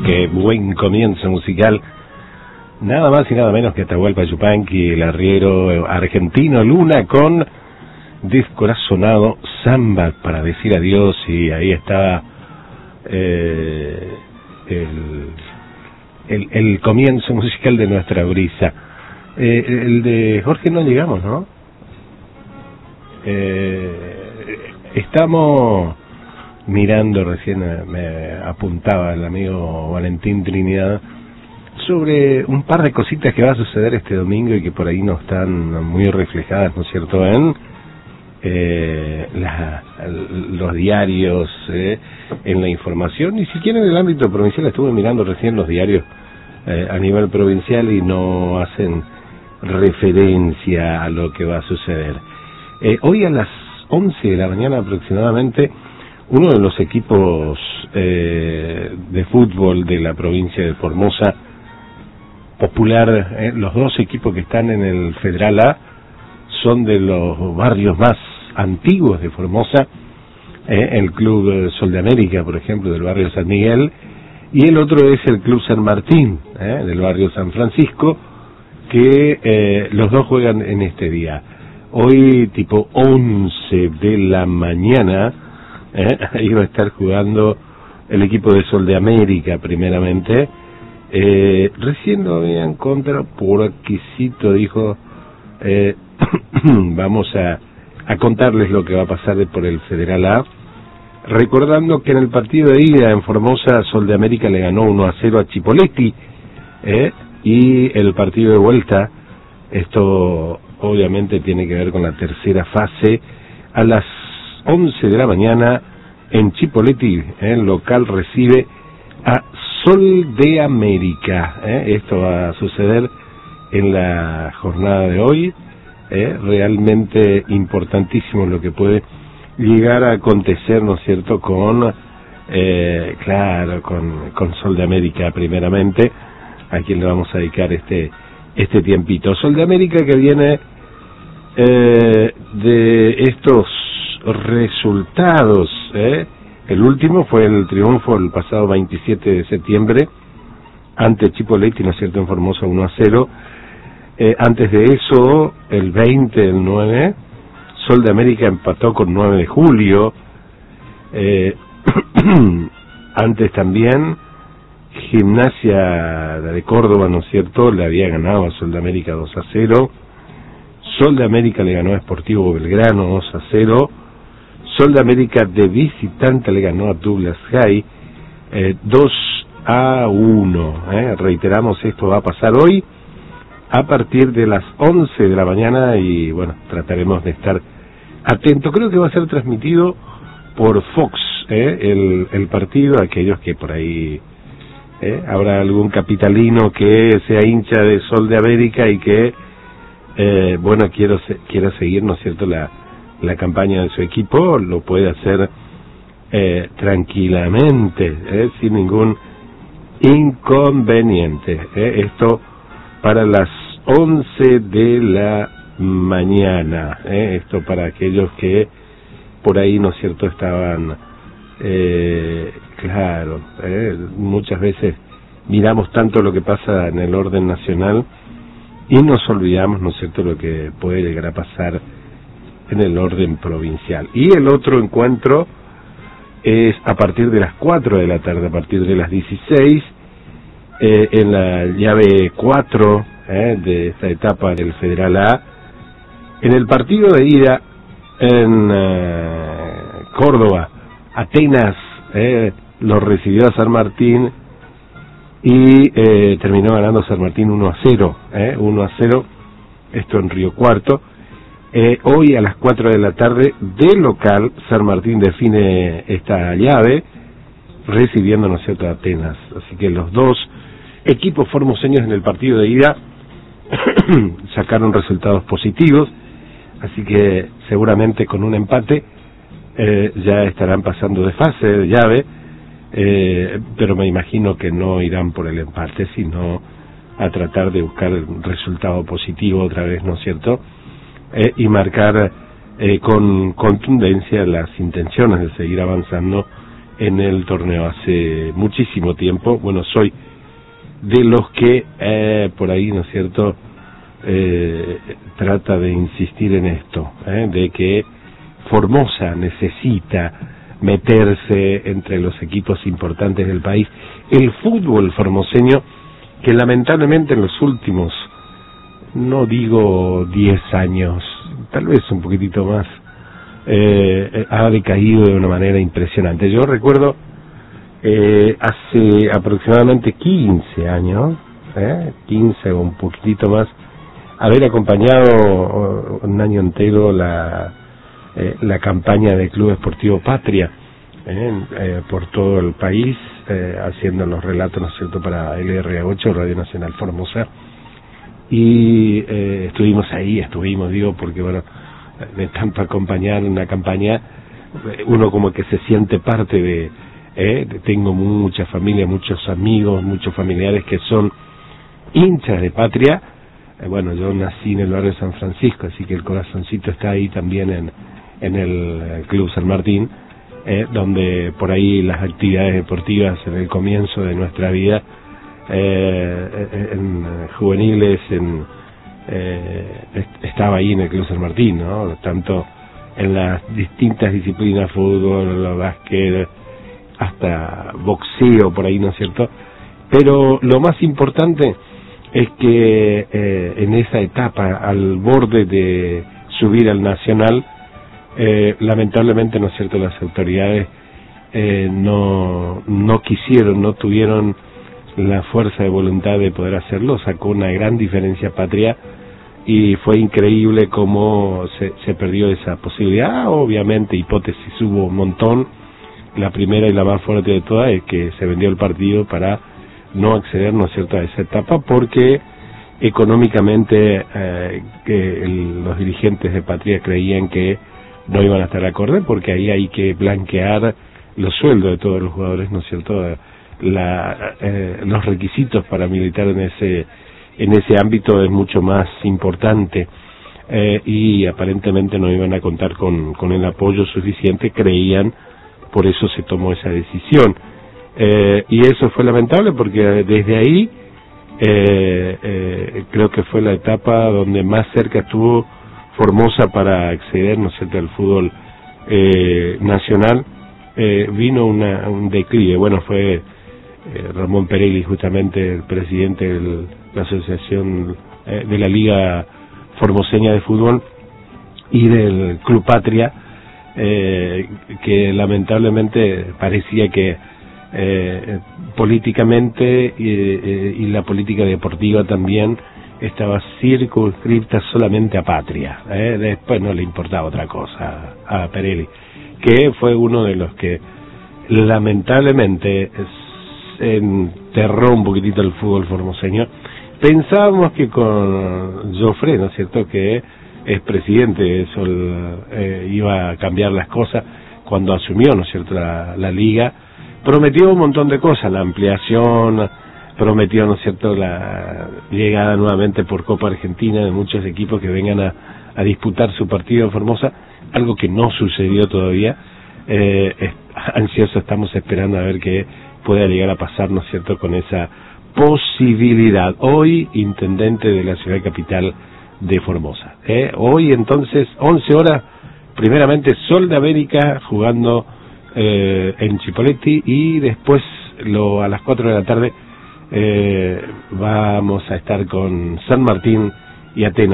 Qué buen comienzo musical. Nada más y nada menos que Atahualpa Yupanqui, el arriero argentino Luna, con descorazonado samba para decir adiós. Y ahí está el comienzo musical de nuestra brisa. El de Jorge no llegamos, ¿no? Estamos mirando, recién me apuntaba el amigo Valentín Trinidad sobre un par de cositas que va a suceder este domingo y que por ahí no están muy reflejadas, ¿no es cierto?, en los diarios, en la información, ni siquiera en el ámbito provincial. Estuve mirando recién los diarios a nivel provincial y no hacen referencia a lo que va a suceder. Hoy a las 11 de la mañana aproximadamente, uno de los equipos de fútbol de la provincia de Formosa, popular, los dos equipos que están en el Federal A son de los barrios más antiguos de Formosa, el Club Sol de América, por ejemplo, del barrio San Miguel, y el otro es el Club San Martín, del barrio San Francisco, que los dos juegan en este día. Hoy, tipo 11 de la mañana, ahí va a estar jugando el equipo de Sol de América, primeramente. Recién lo habían contra, por aquícito, dijo, vamos a contarles lo que va a pasar por el Federal A, recordando que en el partido de ida en Formosa, Sol de América le ganó 1-0 a Chipoleti, y el partido de vuelta, esto obviamente tiene que ver con la tercera fase, a las 11 de la mañana en Chipoleti, el local recibe a Sol de América. Esto va a suceder en la jornada de hoy. Realmente importantísimo lo que puede llegar a acontecer, ¿no es cierto?, con Sol de América primeramente, a quien le vamos a dedicar este tiempito. Sol de América que viene de estos resultados, el último fue el triunfo el pasado 27 de septiembre ante Chipoleti, ¿no es cierto?, en Formosa 1-0. Antes de eso, el 20 del 9, Sol de América empató con 9 de julio. Antes también, Gimnasia de Córdoba, ¿no es cierto?, le había ganado a Sol de América 2-0. Sol de América le ganó a Sportivo Belgrano 2-0. Sol de América de visitante le ganó a Douglas High 2-1. Reiteramos, esto va a pasar hoy a partir de las 11 de la mañana y bueno, trataremos de estar atentos. Creo que va a ser transmitido por Fox, el partido. Aquellos que por ahí habrá algún capitalino que sea hincha de Sol de América y que quiera seguir, ¿no es cierto?, la campaña de su equipo, lo puede hacer tranquilamente, sin ningún inconveniente. Esto para las 11 de la mañana, esto para aquellos que por ahí, ¿no es cierto?, estaban, muchas veces miramos tanto lo que pasa en el orden nacional y nos olvidamos, ¿no es cierto?, lo que puede llegar a pasar en el orden provincial. Y el otro encuentro es a partir de las 4 de la tarde, a partir de las 16, en la llave 4 de esta etapa del Federal A, en el partido de ida en Córdoba. Atenas lo recibió a San Martín y terminó ganando San Martín 1-0, 1-0, esto en Río Cuarto. Hoy a las 4 de la tarde, de local, San Martín define esta llave, recibiendo, ¿no es cierto?, a Atenas. Así que los dos equipos formoseños en el partido de ida sacaron resultados positivos, así que seguramente con un empate ya estarán pasando de fase, de llave, pero me imagino que no irán por el empate, sino a tratar de buscar el resultado positivo otra vez, ¿no es cierto?, y marcar con contundencia las intenciones de seguir avanzando en el torneo hace muchísimo tiempo. Bueno, soy de los que por ahí, ¿no es cierto?, trata de insistir en esto, de que Formosa necesita meterse entre los equipos importantes del país. El fútbol formoseño, que lamentablemente en los últimos, no digo 10 años, tal vez un poquitito más, ha decaído de una manera impresionante. Yo recuerdo hace aproximadamente 15 años, 15 o un poquitito más, haber acompañado un año entero la campaña del Club Esportivo Patria por todo el país, haciendo los relatos, ¿no es cierto?, para LRA8, Radio Nacional Formosa, y estuvimos, digo, porque bueno, de tanto acompañar una campaña, uno como que se siente parte de, tengo mucha familia, muchos amigos, muchos familiares que son hinchas de Patria. Bueno, yo nací en el barrio de San Francisco, así que el corazoncito está ahí también en el Club San Martín, donde por ahí las actividades deportivas en el comienzo de nuestra vida, en juveniles, estaba ahí en el Club San Martín, ¿no? Tanto en las distintas disciplinas, fútbol, básquet, hasta boxeo, por ahí, ¿no es cierto? Pero lo más importante es que en esa etapa, al borde de subir al Nacional, lamentablemente, ¿no es cierto?, las autoridades no quisieron, no tuvieron la fuerza de voluntad de poder hacerlo. Sacó una gran diferencia Patria y fue increíble cómo se perdió esa posibilidad. Obviamente hipótesis hubo un montón. La primera y la más fuerte de todas es que se vendió el partido para no acceder, ¿no es cierto?, a esa etapa, porque económicamente los dirigentes de Patria creían que no iban a estar acorde, porque ahí hay que blanquear los sueldos de todos los jugadores, ¿no es cierto?, los requisitos para militar en ese ámbito es mucho más importante, y aparentemente no iban a contar con el apoyo suficiente, creían, por eso se tomó esa decisión. Y eso fue lamentable, porque desde ahí creo que fue la etapa donde más cerca estuvo Formosa para acceder, ¿no es cierto?, al fútbol nacional. Vino un declive. Bueno, fue Ramón Perelli, justamente el presidente de la asociación de la Liga Formoseña de Fútbol y del Club Patria, que lamentablemente parecía que políticamente y la política deportiva también estaba circunscripta solamente a Patria, después no le importaba otra cosa a Perelli, que fue uno de los que lamentablemente enterró un poquitito el fútbol formoseño. Pensábamos que con Joffre, ¿no es cierto?, que es presidente, eso iba a cambiar las cosas. Cuando asumió, ¿no es cierto?, la liga, prometió un montón de cosas, la ampliación, prometió, ¿no es cierto?, la llegada nuevamente por Copa Argentina de muchos equipos que vengan a disputar su partido en Formosa, algo que no sucedió todavía. Ansioso estamos esperando a ver qué pueda llegar a pasar, ¿no es cierto?, con esa posibilidad. Hoy, intendente de la ciudad capital de Formosa. Hoy, entonces, 11 horas, primeramente Sol de América jugando en Chipoleti, y después a las 4 de la tarde vamos a estar con San Martín y Atenas.